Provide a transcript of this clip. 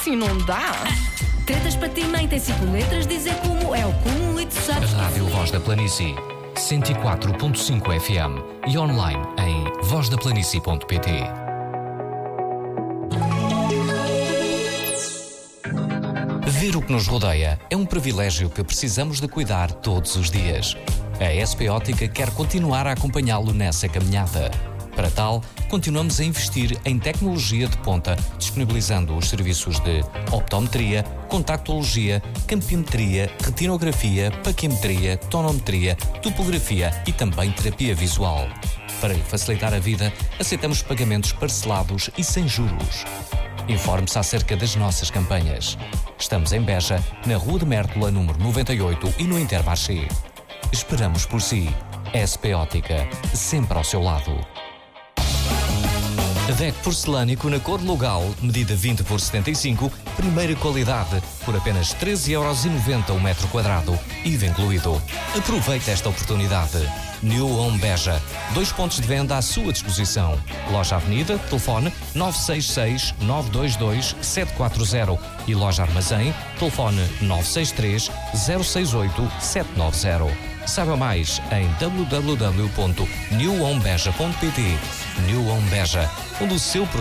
Assim não dá. Tretas para ti, mãe, tem 5 letras, dizer como é o cúmulo e tu sabes. Rádio Voz da Planície, 104.5 FM e online em vozdaplanície.pt. Ver o que nos rodeia é um privilégio que precisamos de cuidar todos os dias. A SP Ótica quer continuar a acompanhá-lo nessa caminhada. Para tal, continuamos a investir em tecnologia de ponta, disponibilizando os serviços de optometria, contactologia, campimetria, retinografia, paquimetria, tonometria, topografia e também terapia visual. Para lhe facilitar a vida, aceitamos pagamentos parcelados e sem juros. Informe-se acerca das nossas campanhas. Estamos em Beja, na Rua de Mértola, número 98 e no Intermarché. Esperamos por si. SP Ótica, sempre ao seu lado. Deck porcelânico na cor Lugal, medida 20 por 75, primeira qualidade, por apenas 13,90€ o metro quadrado, IVA incluído. Aproveite esta oportunidade. New Home Beja, 2 pontos de venda à sua disposição. Loja Avenida, telefone 966-922-740 e Loja Armazém, telefone 963-068-790. Saiba mais em www.newhomebeja.pt. New Home Beja, onde o seu